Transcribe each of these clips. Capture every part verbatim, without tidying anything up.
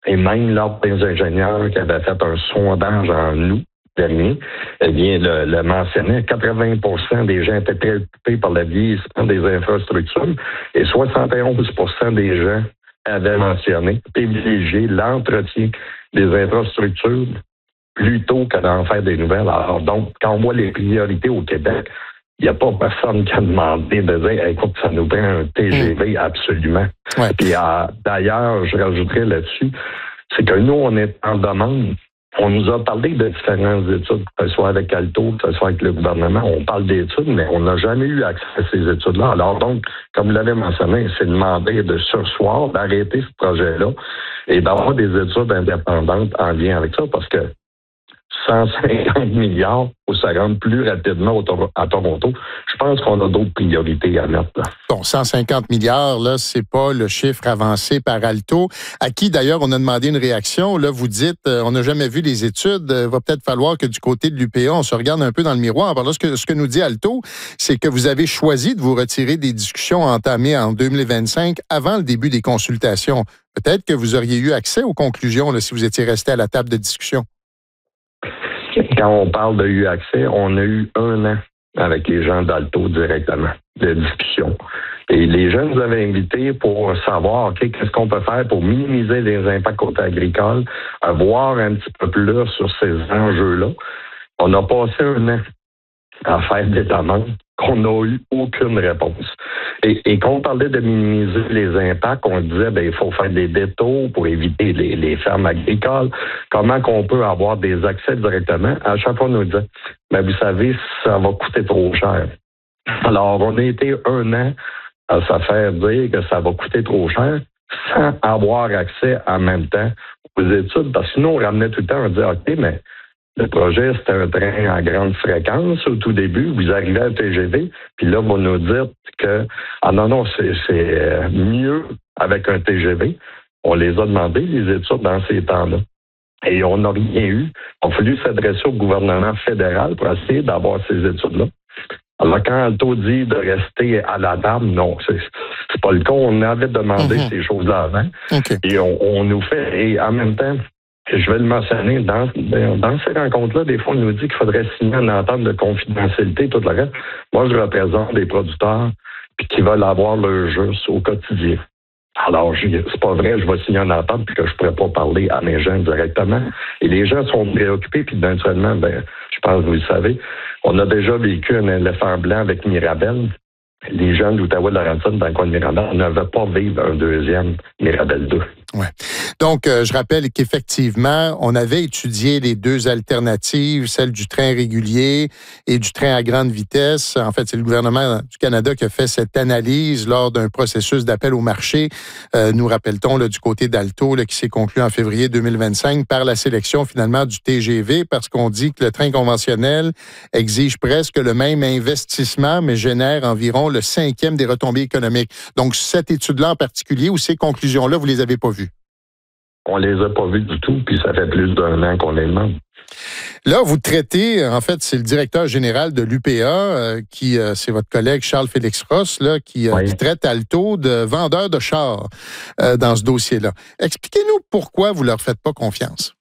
Et même l'Ordre des ingénieurs qui avait fait un sondage en août dernier, eh bien, le, le mentionnait, quatre-vingts pour cent des gens étaient préoccupés par le vieillissement des infrastructures et soixante et onze pour cent des gens avaient mentionné privilégier l'entretien des infrastructures plutôt que d'en faire des nouvelles. Alors donc, quand on voit les priorités au Québec, il n'y a pas personne qui a demandé de dire hey, « écoute, ça nous prend un T G V absolument ouais. ». Puis euh, d'ailleurs, je rajouterais là-dessus, c'est que nous, on est en demande. On nous a parlé de différentes études, que ce soit avec Alto, que ce soit avec le gouvernement. On parle d'études, mais on n'a jamais eu accès à ces études-là. Alors donc, comme vous l'avez mentionné, c'est demander de sursoir, d'arrêter ce projet-là et d'avoir des études indépendantes en lien avec ça, parce que cent cinquante milliards pour se rendre plus rapidement à Toronto. Je pense qu'on a d'autres priorités à mettre là. Bon, cent cinquante milliards, là, c'est pas le chiffre avancé par Alto, à qui d'ailleurs on a demandé une réaction. Là, vous dites, euh, on n'a jamais vu les études, euh, va peut-être falloir que du côté de l'U P A, on se regarde un peu dans le miroir. Alors là, ce que, ce que nous dit Alto, c'est que vous avez choisi de vous retirer des discussions entamées en deux mille vingt-cinq avant le début des consultations. Peut-être que vous auriez eu accès aux conclusions là, si vous étiez resté à la table de discussion. Quand on parle de eu accès, on a eu un an avec les gens d'Alto directement, de discussion. Et les gens nous avaient invités pour savoir, OK, qu'est-ce qu'on peut faire pour minimiser les impacts côté agricole, voir un petit peu plus sur ces enjeux-là. On a passé un an à faire des demandes qu'on n'a eu aucune réponse. Et, et quand on parlait de minimiser les impacts, on disait ben il faut faire des détours pour éviter les, les fermes agricoles. Comment qu'on peut avoir des accès directement? À chaque fois, on nous disait, ben vous savez, ça va coûter trop cher. Alors, on a été un an à se faire dire que ça va coûter trop cher sans avoir accès en même temps aux études. Parce que sinon, on ramenait tout le temps, on disait, OK, mais le projet, c'était un train à grande fréquence au tout début. Vous arrivez à T G V, puis là, vous nous dites que, ah non, non, c'est, c'est mieux avec un T G V. On les a demandé, les études, dans ces temps-là. Et on n'a rien eu. Il a fallu s'adresser au gouvernement fédéral pour essayer d'avoir ces études-là. Alors, quand Alto dit de rester à la table, non, c'est, c'est pas le cas. On avait demandé mm-hmm. ces choses-là avant. Okay. Et on, on nous fait, et en même temps, je vais le mentionner, dans, dans ces rencontres-là, des fois, on nous dit qu'il faudrait signer une entente de confidentialité, tout le reste. Moi, je représente des producteurs puis qui veulent avoir leur juste au quotidien. Alors, je, c'est pas vrai, je vais signer une entente puis que je pourrais pas parler à mes gens directement. Et les gens sont préoccupés, puis naturellement, ben, je pense que vous le savez, on a déjà vécu un éléphant blanc avec Mirabel. Les gens d'Ottawa-Laurentides, dans le coin de Mirabel, ne veulent pas vivre un deuxième Mirabel deux. Ouais. Donc, euh, je rappelle qu'effectivement, on avait étudié les deux alternatives, celle du train régulier et du train à grande vitesse. En fait, c'est le gouvernement du Canada qui a fait cette analyse lors d'un processus d'appel au marché, euh, nous rappelle-t-on, là, du côté d'Alto, là, qui s'est conclu en février deux mille vingt-cinq par la sélection finalement du T G V, parce qu'on dit que le train conventionnel exige presque le même investissement, mais génère environ le cinquième des retombées économiques. Donc, cette étude-là en particulier ou ces conclusions-là, vous les avez pas vues? On les a pas vus du tout, puis ça fait plus d'un an qu'on les demande. Là, vous traitez, en fait, c'est le directeur général de l'U P A, euh, qui, euh, c'est votre collègue Charles-Félix Ross, là, qui, euh, oui. qui traite Alto de vendeur de chars euh, dans ce dossier-là. Expliquez-nous pourquoi vous leur faites pas confiance.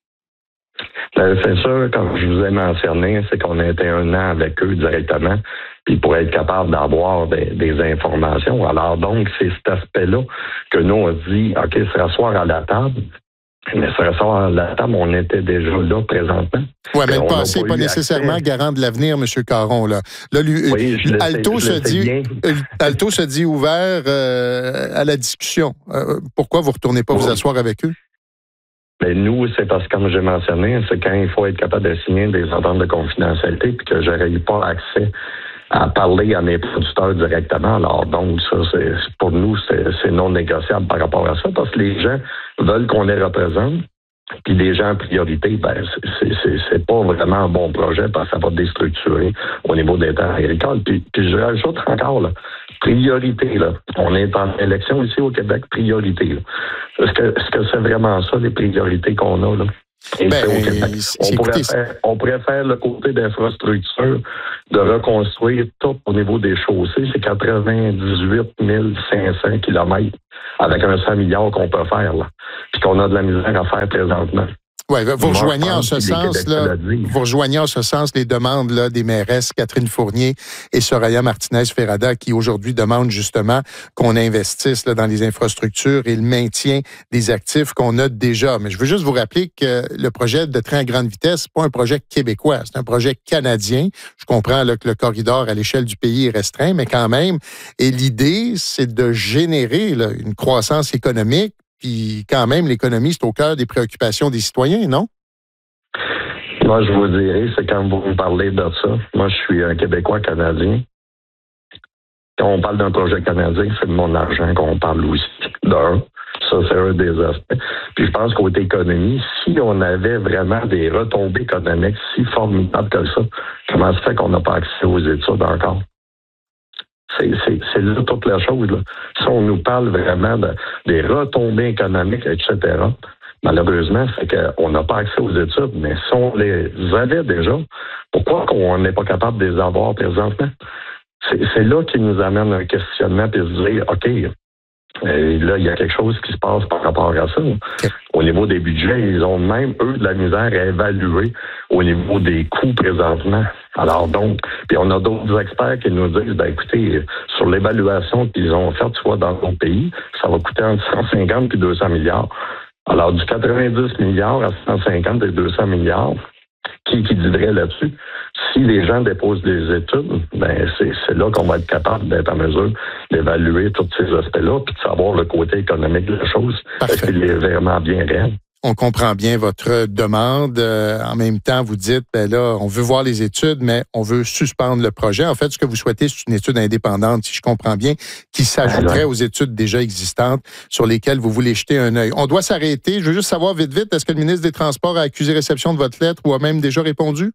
Ben, c'est sûr, comme je vous ai mentionné, c'est qu'on a été un an avec eux directement, puis pour être capable d'avoir des, des informations. Alors donc, c'est cet aspect-là que nous, on dit, OK, se rasseoir à la table. Mais se rasseoir à la table, on était déjà là présentement. Oui, mais le passé n'est pas nécessairement accès. Garant de l'avenir, M. Caron. Là, là lui, oui, Alto, sais, se dit, Alto se dit ouvert euh, à la discussion. Euh, pourquoi vous ne retournez pas oui. vous asseoir avec eux? Mais nous, c'est parce que, comme j'ai mentionné, c'est quand il faut être capable de signer des ententes de confidentialité puis que je n'aurais pas accès à parler à mes producteurs directement. Alors donc, ça, c'est pour nous, c'est, c'est non négociable par rapport à ça, parce que les gens veulent qu'on les représente. Puis les gens en priorité, ben c'est, c'est, c'est pas vraiment un bon projet parce que ça va déstructurer au niveau des terres agricoles. Puis, puis je rajoute encore, là, priorité, là. On est en élection ici au Québec, priorité. Là. Est-ce que, est-ce que c'est vraiment ça, les priorités qu'on a, là? Et Ben, c'est au Québec. On pourrait, faire, on pourrait faire le côté d'infrastructure, de reconstruire tout au niveau des chaussées. C'est quatre-vingt-dix-huit mille cinq cents kilomètres avec un cent milliards qu'on peut faire, là. Puis qu'on a de la misère à faire présentement. Oui, vous rejoignez en ce sens, là, vous rejoignez en ce sens les demandes là, des mairesses Catherine Fournier et Soraya Martinez-Ferrada qui aujourd'hui demandent justement qu'on investisse là, dans les infrastructures et le maintien des actifs qu'on a déjà. Mais je veux juste vous rappeler que le projet de train à grande vitesse, c'est pas un projet québécois, c'est un projet canadien. Je comprends là, que le corridor à l'échelle du pays est restreint, mais quand même. Et l'idée, c'est de générer là, une croissance économique. Puis quand même, l'économie, c'est au cœur des préoccupations des citoyens, non? Moi, je vous dirais, c'est quand vous me parlez de ça. Moi, je suis un Québécois canadien. Quand on parle d'un projet canadien, c'est de mon argent qu'on parle aussi. D'un, ça, c'est un des aspects. Puis je pense qu'au côté économie, si on avait vraiment des retombées économiques si formidables que ça, comment se fait qu'on n'a pas accès aux études encore? C'est, c'est, c'est là toute la chose. Là. Si on nous parle vraiment de, des retombées économiques, et cetera, malheureusement, c'est qu'on n'a pas accès aux études. Mais si on les avait déjà, pourquoi qu'on n'est pas capable de les avoir présentement? C'est, c'est là qui nous amène un questionnement et se dire, OK, et là, il y a quelque chose qui se passe par rapport à ça. Au niveau des budgets, ils ont même, eux, de la misère à évaluer au niveau des coûts présentement. Alors donc, puis on a d'autres experts qui nous disent, ben écoutez, sur l'évaluation qu'ils ont faite, soit dans nos pays, ça va coûter entre cent cinquante et deux cents milliards. Alors, du quatre-vingt-dix milliards à cent cinquante et deux cents milliards, qui, qui dirait là-dessus? Si les gens déposent des études, ben c'est, c'est là qu'on va être capable d'être en mesure d'évaluer tous ces aspects-là, puis de savoir le côté économique de la chose. Parfait. Est-ce qu'il est vraiment bien réel? On comprend bien votre demande. Euh, en même temps, vous dites, ben là, on veut voir les études, mais on veut suspendre le projet. En fait, ce que vous souhaitez, c'est une étude indépendante, si je comprends bien, qui s'ajouterait aux études déjà existantes sur lesquelles vous voulez jeter un œil. On doit s'arrêter. Je veux juste savoir vite, vite, est-ce que le ministre des Transports a accusé réception de votre lettre ou a même déjà répondu?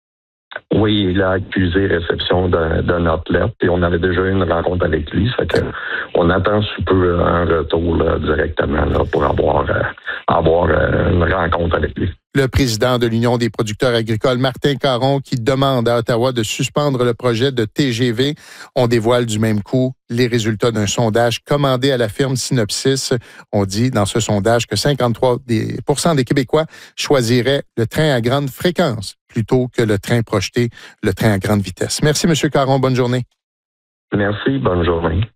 Oui, il a accusé réception de, de notre lettre et on avait déjà eu une rencontre avec lui. Ça fait que on attend sous peu un retour là, directement là, pour avoir, euh, avoir euh, une rencontre avec lui. Le président de l'Union des producteurs agricoles, Martin Caron, qui demande à Ottawa de suspendre le projet de T G V. On dévoile du même coup les résultats d'un sondage commandé à la firme Synopsys. On dit dans ce sondage que cinquante-trois pour cent des Québécois choisiraient le train à grande fréquence plutôt que le train projeté, le train à grande vitesse. Merci, M. Caron. Bonne journée. Merci. Bonne journée.